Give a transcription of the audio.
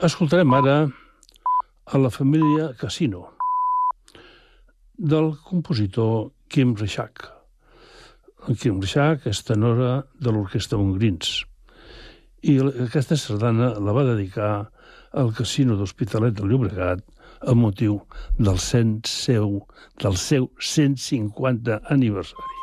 Escoltarem ara a la família Casino, del compositor Kim Richak. En Kim Richak és tenora de l'orquestra Montgrins i aquesta sardana la va dedicar al Casino d'Hospitalet de Llobregat amb motiu del seu 150 aniversari.